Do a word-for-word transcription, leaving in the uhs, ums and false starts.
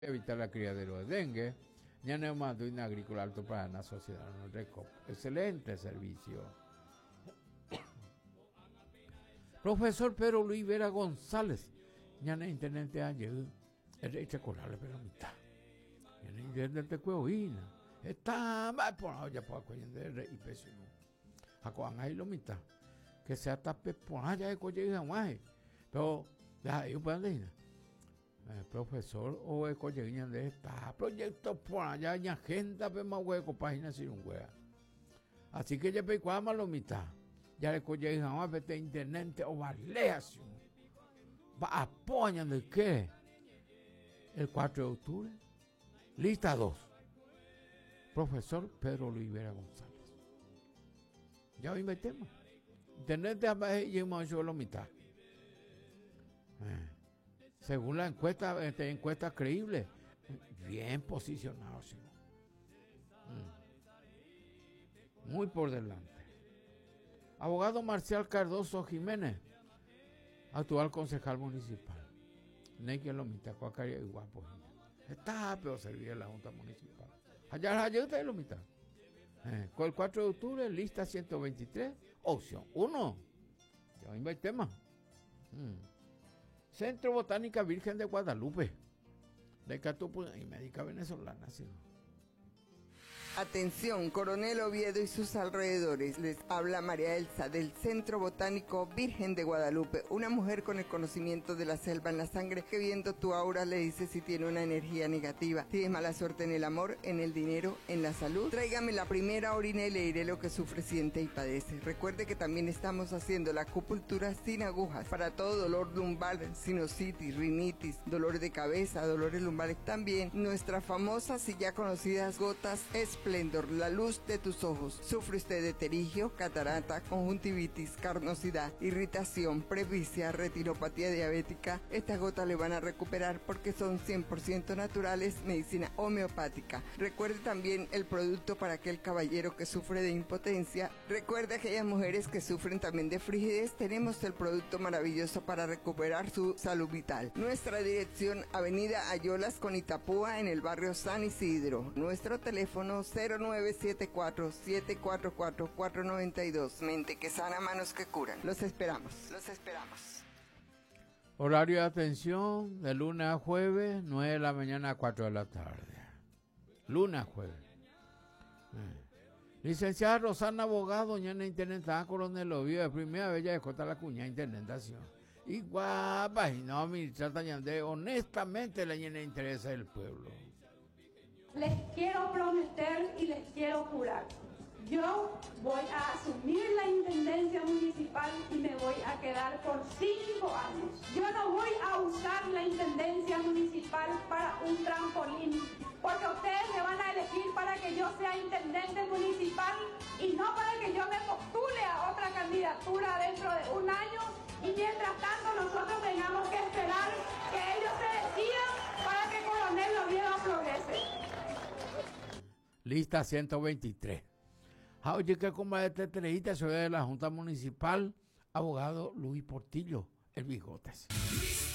evitar la criadero de dengue. Ya no más de una agrícola alto para la sociedad. Excelente servicio. Profesor Pedro Luis Vera González. Ya no intendente ayer. Es de chocolate, pero mitad. Ya no intendente cueoína. Está más por ya por coyender y pésimo. A coan ahí lo mitad. Que sea tape por allá de coyenda más. Pero, ya, yo puedo decir. El profesor o el coyenda de esta proyecto por allá en agenda, pero más hueco, página sin un hueá. Así que ya pecuama lo mitad. Ya le coyenda más vete intendente o baleación. Va apoyan de qué? El cuatro de octubre. Lista dos. Profesor Pedro Luis Vera González. Ya hoy metemos. Intendente a más yo lo mitad. Eh. Según la encuesta, esta encuesta creíble, bien posicionado, señor. Mm. Muy por delante. Abogado Marcial Cardoso Jiménez, actual concejal municipal. No hay que lo mitad, cuacaria y guapo. Está peor servir en la Junta Municipal. Allá, allá usted lo mitad. Eh, con el cuatro de octubre, lista ciento veintitrés, opción uno. Ya hay tema. Mm. Centro Botánica Virgen de Guadalupe, de Catupu y médica venezolana, ¿sí? Atención, Coronel Oviedo y sus alrededores. Les habla María Elsa del Centro Botánico Virgen de Guadalupe, una mujer con el conocimiento de la selva en la sangre que viendo tu aura le dice si tiene una energía negativa. Tienes mala suerte en el amor, en el dinero, en la salud. Tráigame la primera orina y le diré lo que sufre, siente y padece. Recuerde que también estamos haciendo la acupuntura sin agujas para todo dolor lumbar, sinusitis, rinitis, dolores de cabeza, dolores lumbares. También nuestras famosas y ya conocidas gotas Esplendor, la luz de tus ojos. ¿Sufre usted de terigio, catarata, conjuntivitis, carnosidad, irritación, presbicia, retinopatía diabética? Estas gotas le van a recuperar porque son cien por ciento naturales, medicina homeopática. Recuerde también el producto para aquel caballero que sufre de impotencia. Recuerde aquellas mujeres que sufren también de frigidez. Tenemos el producto maravilloso para recuperar su salud vital. Nuestra dirección, Avenida Ayolas con Itapúa, en el barrio San Isidro. Nuestro teléfono cero nueve siete cuatro, siete cuatro cuatro, cuatro nueve dos. Mente que sana, manos que curan. Los esperamos, los esperamos. Horario de atención de lunes a jueves, nueve de la mañana a cuatro de la tarde. Lunes a jueves. Eh. Licenciada Rosana Abogado, doña en Intendenta, Coronel Oviedo, de primera vez ya dejó la cuña de intendentación. Y guapa, y no administrar tañande, honestamente la llena de interés del pueblo. Les quiero prometer y les quiero jurar. Yo voy a asumir la intendencia municipal y me voy a quedar por cinco años. Yo no voy a usar la intendencia municipal para un trampolín, porque ustedes me van a elegir para que yo sea intendente municipal y no para que yo me postule a otra candidatura dentro de un año y mientras tanto nosotros tengamos que esperar que ellos se decidan para que Coronel Oviedo progrese. Lista ciento veintitrés. Oye, que como este treíta soy de la Junta Municipal, abogado Luis Portillo, el Bigotes.